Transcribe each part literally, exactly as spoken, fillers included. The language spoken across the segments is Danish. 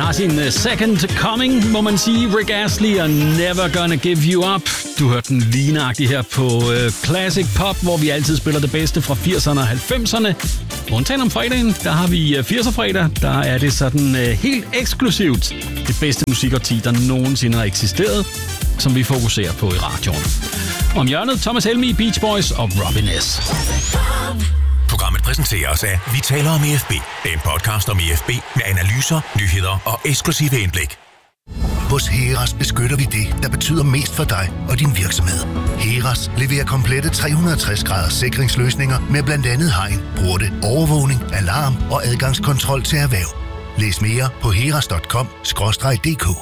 har sin second coming, må man sige. Rick Astley og Never Gonna Give You Up. Du hørte den lignagtigt her på uh, Classic Pop, hvor vi altid spiller det bedste fra firserne og halvfemserne. Undtagen om fredagen, der har vi uh, firser-fredag. Der er det sådan uh, helt eksklusivt det bedste musikårti, der nogensinde har eksisteret, som vi fokuserer på i radioen. Om hjørnet, Thomas Helmig, Beach Boys og Robin S. Programmet præsenteres af Vi taler om E F B. En podcast om E F B med analyser, nyheder og eksklusive indblik. Hos Heras beskytter vi det, der betyder mest for dig og din virksomhed. Heras leverer komplette tre hundrede og tres graders sikringsløsninger med blandt andet hegn, porte, overvågning, alarm og adgangskontrol til erhverv. Læs mere på heras punktum com skråstreg d k.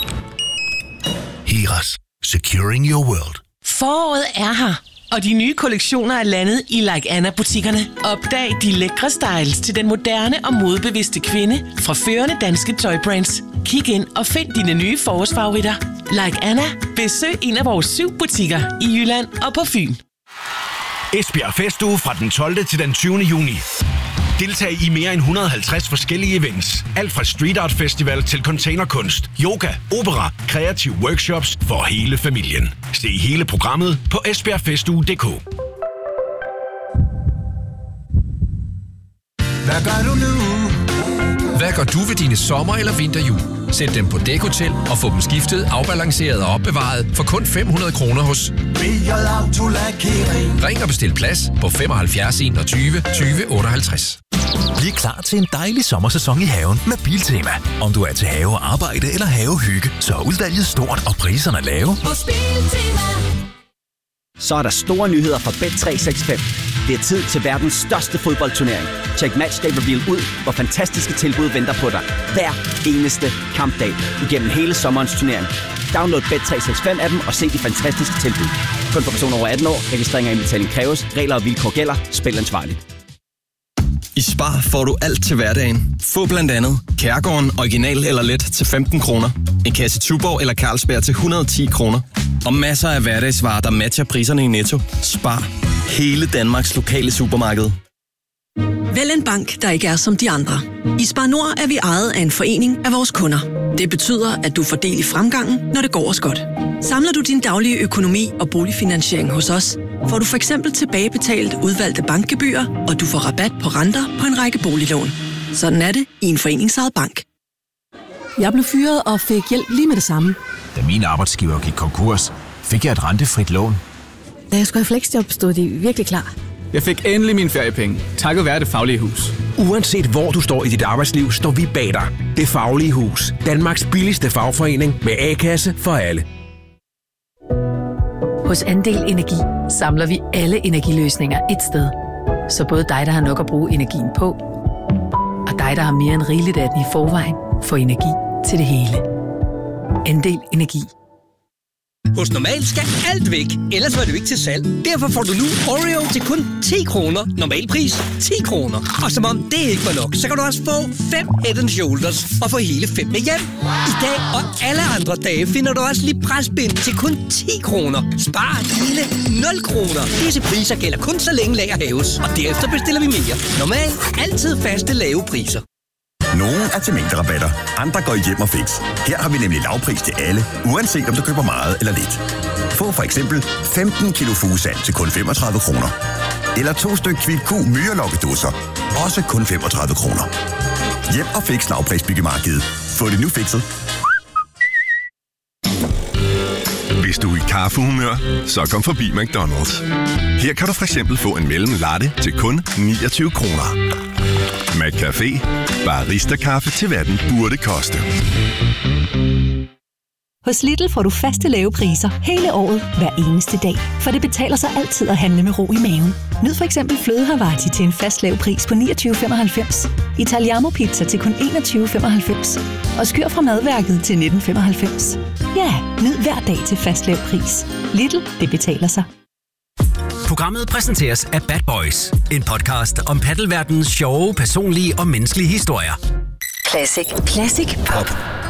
Heras. Securing your world. Foråret er her, og de nye kollektioner er landet i Like Anna-butikkerne. Opdag de lækre styles til den moderne og modebevidste kvinde fra førende danske tøjbrands. Kig ind og find dine nye forårsfavoritter. Like Anna. Besøg en af vores syv butikker i Jylland og på Fyn. Esbjerg Festuge fra den tolvte til den tyvende juni. Deltag i mere end et hundrede og halvtreds forskellige events. Alt fra street art festival til containerkunst, yoga, opera, kreative workshops for hele familien. Se hele programmet på esbjerg festuge punktum d k. Hvad gør du nu? Hvad gør du ved dine sommer- eller vinterhjul? Sæt dem på dækhotel og få dem skiftet, afbalanceret og opbevaret for kun fem hundrede kroner hos B J Auto Lakering. Ring og bestil plads på femoghalvfjerds enogtyve tyve otteoghalvtreds. Bliv klar til en dejlig sommersæson i haven med Biltema. Om du er til have, arbejde eller havehygge, så er udvalget stort og priserne lave. Hos Biltema. Så er der store nyheder fra Bet tre seks fem. Det er tid til verdens største fodboldturnering. Check Matchday Reveal ud, hvor fantastiske tilbud venter på dig. Hver eneste kampdag igennem hele sommerens turnering. Download Bet tre seks fem appen og se de fantastiske tilbud. Kun for personer over atten år. Registrering og indbetaling kræves. Regler og vilkår gælder. Spil ansvarligt. I Spar får du alt til hverdagen. Få blandt andet Kærgården original eller let til femten kroner. En kasse Tuborg eller Carlsberg til et hundrede og ti kroner. Og masser af hverdagsvarer, der matcher priserne i Netto. Spar. Hele Danmarks lokale supermarked. Vælg en bank, der ikke er som de andre. I Spar Nord er vi ejet af en forening af vores kunder. Det betyder, at du får del i fremgangen, når det går os godt. Samler du din daglige økonomi og boligfinansiering hos os, får du for eksempel tilbagebetalt udvalgte bankgebyrer, og du får rabat på renter på en række boliglån. Sådan er det i en foreningsejet bank. Jeg blev fyret og fik hjælp lige med det samme. Da min arbejdsgiver gik konkurs, fik jeg et rentefrit lån. Da jeg skulle have fleksjob, stod de virkelig klar. Jeg fik endelig mine feriepenge, takket være Det Faglige Hus. Uanset hvor du står i dit arbejdsliv, står vi bag dig. Det Faglige Hus. Danmarks billigste fagforening med A-kasse for alle. Hos Andel Energi samler vi alle energiløsninger et sted. Så både dig, der har nok at bruge energien på, og dig, der har mere end rigeligt af den i forvejen, får energi til det hele. Andel Energi. Hos Normal skal alt væk, ellers var det jo ikke til salg. Derfor får du nu Oreo til kun ti kroner. Normal pris ti kroner. Og som om det ikke var nok, så kan du også få fem Head and Shoulders og få hele fem med hjem. I dag og alle andre dage finder du også lige presbind til kun ti kroner. Spar hele nul kroner. Disse priser gælder kun så længe lager hæves. Og derefter bestiller vi mere. Normal. Altid faste lave priser. Nogle er til mængderabatter, andre går i hjem og fix. Her har vi nemlig lavpris til alle, uanset om du køber meget eller lidt. Få for eksempel femten kilo fugesand til kun femogtredive kroner. Eller to styk Kvikku myrelokkedåser, også kun femogtredive kroner. Hjem og fix lavprisbyggemarkedet. Få det nu fikset. Hvis du er i kaffehumør, så kom forbi McDonald's. Her kan du for eksempel få en mellem latte til kun niogtyve kroner. McCafé. Barista-kaffe til hvad den burde koste. Hos Lidl får du faste lave priser hele året, hver eneste dag. For det betaler sig altid at handle med ro i maven. Nyd for eksempel fløde Havarti til en fast lav pris på niogtyve femoghalvfems. Italiano pizza til kun enogtyve femoghalvfems. Og skyr fra madværket til nitten femoghalvfems. Ja, nyd hver dag til fast lav pris. Lidl, det betaler sig. Programmet præsenteres af Bad Boys. En podcast om paddelverdenens sjove, personlige og menneskelige historier. Classic. Classic Pop.